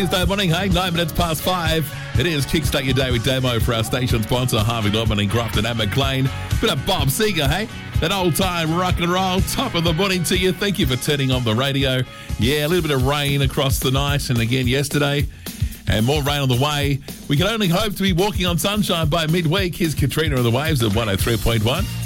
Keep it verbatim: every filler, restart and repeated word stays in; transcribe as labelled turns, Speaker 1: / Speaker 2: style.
Speaker 1: Wednesday morning, hey, nine minutes past five. It is Kickstart Your Day with Damo for our station sponsor, Harvey Norman in Grafton and McLean. Bit of Bob Seger, hey? That old-time rock and roll, top of the morning to you. Thank you for turning on the radio. Yeah, a little bit of rain across the night and again yesterday. And more rain on the way. We can only hope to be walking on sunshine by midweek. Here's Katrina of the Waves at one oh three point one.